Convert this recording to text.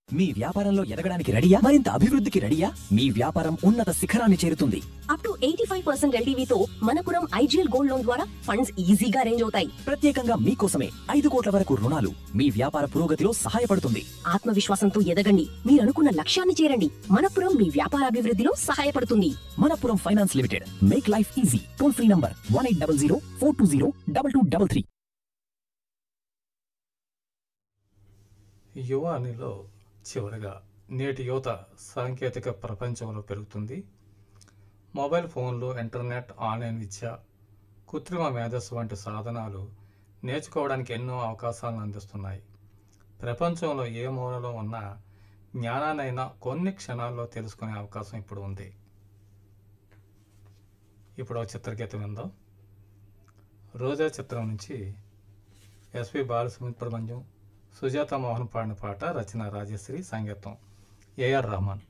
మీ వ్యాపారంలో ఎదగడానికి రెడీయా? మరింత అభివృద్ధికి రెడీయా? మీ వ్యాపారం ఉన్నత శిఖరాన్ని చేరుతుంది. Up to 85% LTVతో Manappuram IGL gold loan ద్వారా ఫండ్స్ ఈజీగా అరేంజ్ అవుతాయి. ప్రత్యేకంగా మీకోసమే 5 కోట్ల వరకు రుణాలు మీ వ్యాపార పురోగతిలో సహాయపడుతుంది. ఆత్మవిశ్వాసంతో ఎదగండి, మీరు అనుకున్న లక్ష్యాన్ని చేరండి. మనపురం మీ వ్యాపార అభివృద్ధిలో సహాయపడుతుంది. Manappuram finance limited, make life easy. Toll free number 1800 420 2233. యువానిలో చివరిగా నేటి యువత సాంకేతిక ప్రపంచంలో పెరుగుతుంది. మొబైల్ ఫోన్లు, ఇంటర్నెట్, ఆన్లైన్ విద్య, కృత్రిమ మేధస్సు వంటి సాధనాలు నేర్చుకోవడానికి ఎన్నో అవకాశాలను అందిస్తున్నాయి. ప్రపంచంలో ఏ మూలలో ఉన్న జ్ఞానాన్నైనా కొన్ని క్షణాల్లో తెలుసుకునే అవకాశం ఇప్పుడు ఉంది. ఇప్పుడు చిత్రగీతం విందాం. రోజా చిత్రం నుంచి ఎస్పి బాలసుబ్రహ్మణ్యం, సుజాత మోహన్ పాడిన పాట, రచన రాజశ్రీ, సంగీతం ఏఆర్ రెహమాన్.